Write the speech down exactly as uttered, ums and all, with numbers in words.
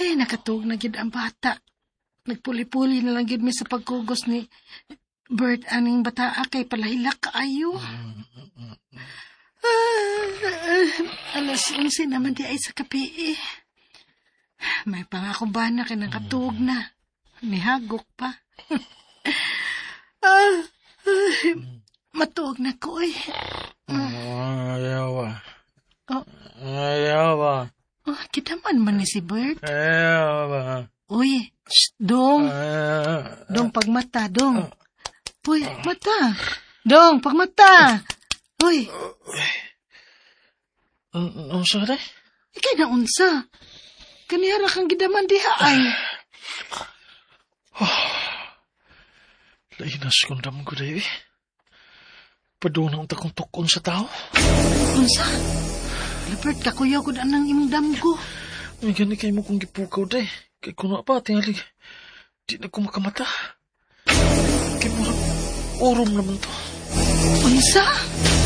Ay, nakatug na gid ang bata. Nagpuli-puli na lang gid mi sa pagkugos ni Bert aning bataa kay palahilak kaayo. Ah, alas onse naman di ay sa kape eh. May pangako ba na kay nakatug na. Nihagok pa. ah, ay, matuog na ko eh. Ayaw ah. Oh, Ayaw ah. oh, kitaman man ni si Bert. Ayaw ah. Uy, shh, dong. Ah. Dong, pagmata, dong. Uy, mata. Dong, pagmata. Uy, An- Ano sa rin? ikay na unsa. Kaniyara kang gidaman diha ay. Lainas kong dam ko dahi eh. Padunang takong tukon sa tao. Unsa? Bert, kakuyaw ko na ng imong damgo. May gani kayo mo kong gipukaw dahi. Kaya kuno pa, tingali. Di na ko makamata. Kaya mo orom naman to. Unsa?